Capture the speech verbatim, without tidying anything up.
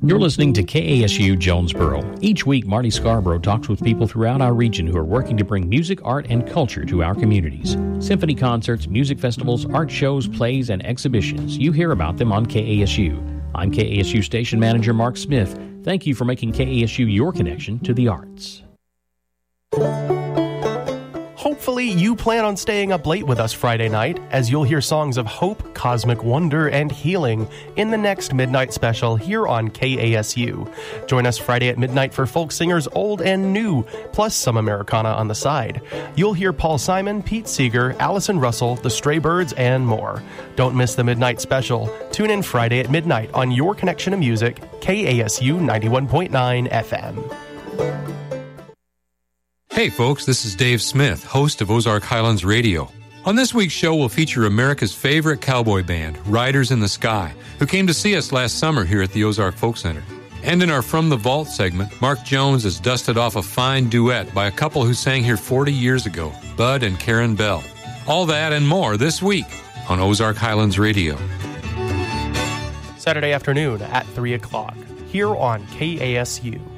You're listening to K A S U Jonesboro. Each week, Marty Scarborough talks with people throughout our region who are working to bring music, art, and culture to our communities. Symphony concerts, music festivals, art shows, plays, and exhibitions. You hear about them on K A S U. I'm K A S U Station Manager Mark Smith. Thank you for making K A S U your connection to the arts. Hopefully you plan on staying up late with us Friday night, as you'll hear songs of hope, cosmic wonder, and healing in the next Midnight Special here on K A S U. Join us Friday at midnight for folk singers old and new, plus some Americana on the side. You'll hear Paul Simon, Pete Seeger, Allison Russell, the Stray Birds, and more. Don't miss the Midnight Special. Tune in Friday at midnight on your connection to music, K A S U ninety-one point nine F M. Hey folks, this is Dave Smith, host of Ozark Highlands Radio. On this week's show, we'll feature America's favorite cowboy band, Riders in the Sky, who came to see us last summer here at the Ozark Folk Center. And in our From the Vault segment, Mark Jones has dusted off a fine duet by a couple who sang here forty years ago, Bud and Karen Bell. All that and more this week on Ozark Highlands Radio. Saturday afternoon at three o'clock, here on K A S U.